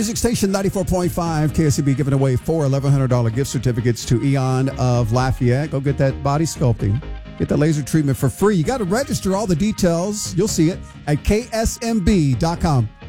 Music station 94.5 KSCB giving away 4 $1,100 gift certificates to Eon of Lafayette. Go get that body sculpting. Get the laser treatment for free. You got to register. All the details, you'll see it at ksmb.com.